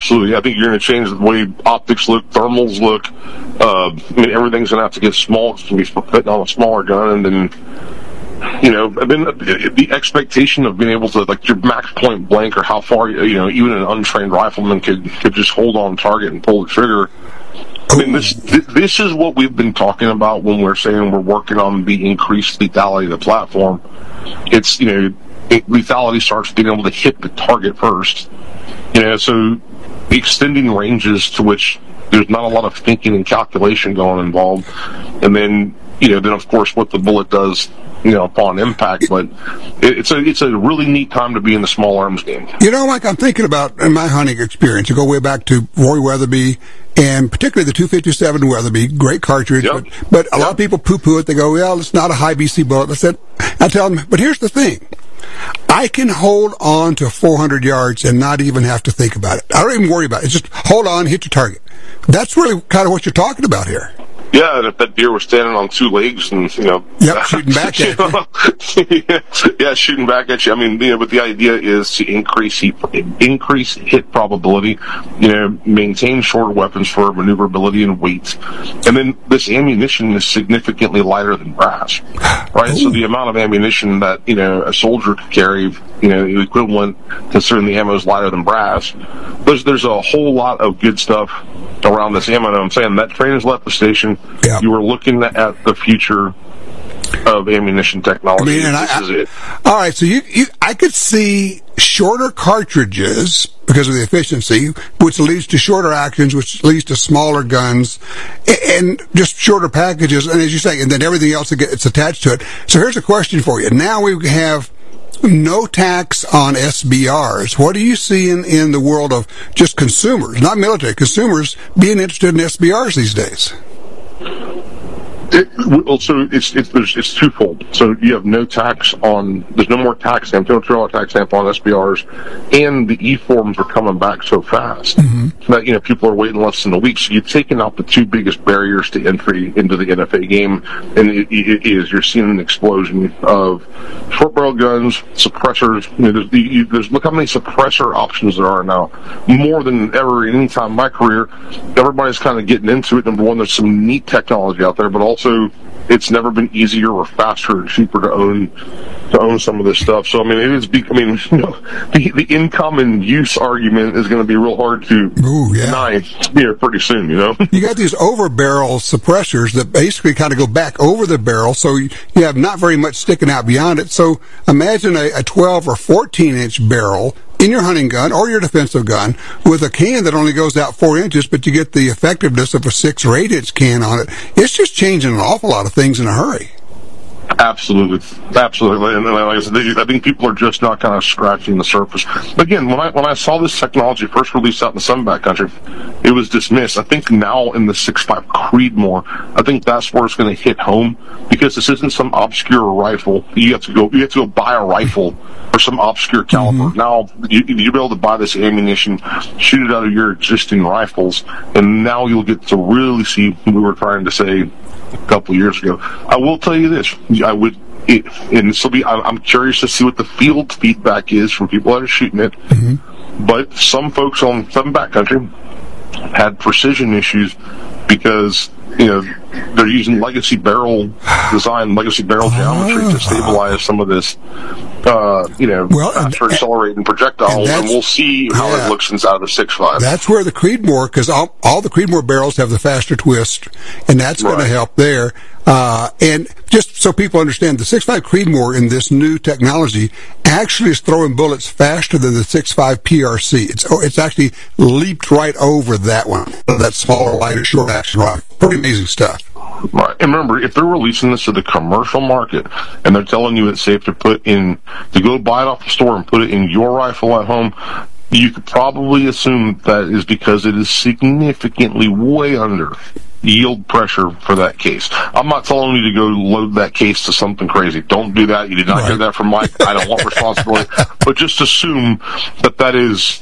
Absolutely. I think you're going to change the way optics look, thermals look. Everything's going to have to get small. It's going to be putting on a smaller gun, and then, the expectation of being able to, like, your max point blank, or how far, even an untrained rifleman could just hold on target and pull the trigger. This is what we've been talking about when we're saying we're working on the increased lethality of the platform. It's, lethality starts being able to hit the target first. So extending ranges to which there's not a lot of thinking and calculation going involved. And then, then of course what the bullet does, upon impact. But it's a really neat time to be in the small arms game. Mike, I'm thinking about, in my hunting experience, to go way back to Roy Weatherby, and particularly the 257 Weatherby, great cartridge. Yep. But a lot of people poo-poo it. They go, well, it's not a high BC bullet. I tell them, but here's the thing. I can hold on to 400 yards and not even have to think about it. I don't even worry about it. It's just hold on, hit your target. That's really kind of what you're talking about here. Yeah, and if that deer was standing on two legs and, shooting back at you. Yeah, shooting back at you. But the idea is to increase hit probability, maintain shorter weapons for maneuverability and weight. And then this ammunition is significantly lighter than brass, right? Ooh. So the amount of ammunition that, a soldier could carry, the equivalent, considering the ammo is lighter than brass. There's a whole lot of good stuff around this ammo. And I'm saying that train has left the station. Yeah. You are looking at the future of ammunition technology. This is it. All right, so I could see shorter cartridges because of the efficiency, which leads to shorter actions, which leads to smaller guns, and just shorter packages. And as you say, and then everything else that gets attached to it. So here's a question for you. Now we have no tax on SBRs. What do you see in the world of just consumers, not military, consumers being interested in SBRs these days? It's twofold. So you have there's no more tax stamp, $200 tax stamp on SBRs, and the E-forms are coming back so fast that, people are waiting less than a week. So you've taken out the two biggest barriers to entry into the NFA game, and you're seeing an explosion of short barrel guns, suppressors. Look how many suppressor options there are now, more than ever in any time in my career. Everybody's kind of getting into it. Number one, there's some neat technology out there, but also it's never been easier or faster or cheaper to own some of this stuff. So the income and use argument is going to be real hard to deny here pretty soon. You got these over barrel suppressors that basically kind of go back over the barrel, so you have not very much sticking out beyond it. So imagine a 12 or 14 inch barrel in your hunting gun or your defensive gun with a can that only goes out 4 inches, but you get the effectiveness of a 6 or 8 inch can on it. It's just changing an awful lot of things in a hurry. Absolutely. And like I said, I think people are just not kind of scratching the surface. Again, when I saw this technology first released out in the Sunback country, it was dismissed. I think now in the 6.5 Creedmoor, I think that's where it's going to hit home, because this isn't some obscure rifle. You have to go buy a rifle or some obscure caliber. Now you'll be able to buy this ammunition, shoot it out of your existing rifles, and now you'll get to really see what we were trying to say a couple of years ago. I will tell you this: I'm curious to see what the field feedback is from people that are shooting it. But some folks on some backcountry had precision issues because they're using legacy barrel geometry to stabilize some of this faster accelerating projectile, and we'll see how it looks inside of the 6.5. That's where the Creedmoor, because all the Creedmoor barrels have the faster twist, and that's going to help there. And just so people understand, the 6.5 Creedmoor in this new technology actually is throwing bullets faster than the 6.5 PRC. It's actually leaped right over that one, that smaller, lighter, short action rifle. Pretty amazing stuff. Right. And remember, if they're releasing this to the commercial market and they're telling you it's safe to go buy it off the store and put it in your rifle at home, you could probably assume that is because it is significantly way under yield pressure for that case. I'm not telling you to go load that case to something crazy. Don't do that. You did not hear that from Mike. I don't want responsibility. But just assume that is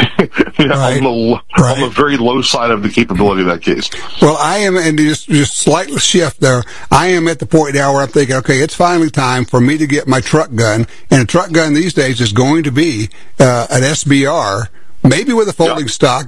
on the very low side of the capability of that case. Well, I am, and just slightly shift there, I am at the point now where I'm thinking, okay, it's finally time for me to get my truck gun, and a truck gun these days is going to be an SBR, maybe with a folding stock.